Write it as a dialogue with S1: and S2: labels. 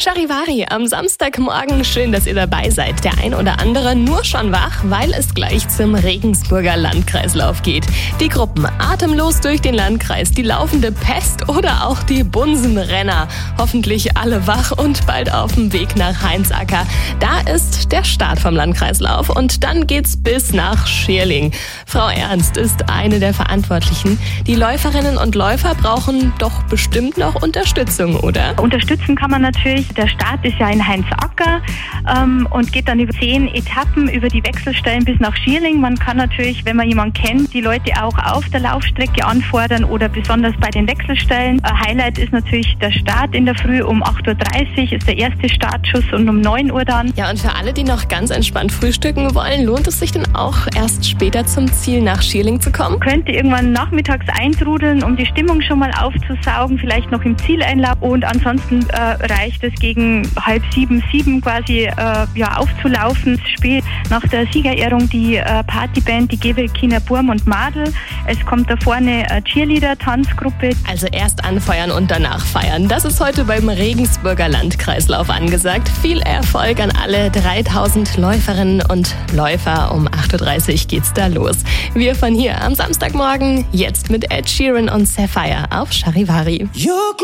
S1: Charivari am Samstagmorgen, schön, dass ihr dabei seid. Der ein oder andere nur schon wach, weil es gleich zum Regensburger Landkreislauf geht. Die Gruppen Atemlos durch den Landkreis, die laufende Pest oder auch die Bunsenrenner. Hoffentlich alle wach und bald auf dem Weg nach Heinzacker. Da ist der Start vom Landkreislauf und dann geht's bis nach Schierling. Frau Ernst ist eine der Verantwortlichen. Die Läuferinnen und Läufer brauchen doch bestimmt noch Unterstützung, oder?
S2: Unterstützen kann man natürlich. Der Start ist ja in Heinzacker und geht dann über 10 Etappen über die Wechselstellen bis nach Schierling. Man kann natürlich, wenn man jemanden kennt, die Leute auch auf der Laufstrecke anfordern oder besonders bei den Wechselstellen. Highlight ist natürlich der Start in der Früh um 8.30 Uhr ist der erste Startschuss und um 9 Uhr dann.
S1: Ja, und für alle, die noch ganz entspannt frühstücken wollen, lohnt es sich dann auch erst später zum Ziel nach Schierling zu kommen?
S2: Könnte irgendwann nachmittags eintrudeln, um die Stimmung schon mal aufzusaugen, vielleicht noch im Zieleinlauf. Und ansonsten reicht es gegen 6:30, 7 quasi aufzulaufen. Spät nach der Siegerehrung die Partyband, die Gewelkiner Burm und Madel. Es kommt da vorne Cheerleader-Tanzgruppe.
S1: Also erst anfeuern und danach feiern. Das ist heute beim Regensburger Landkreislauf angesagt. Viel Erfolg an alle 3000 Läuferinnen und Läufer. Um 8.30 Uhr geht's da los. Wir von hier am Samstagmorgen, jetzt mit Ed Sheeran und Sapphire auf Charivari.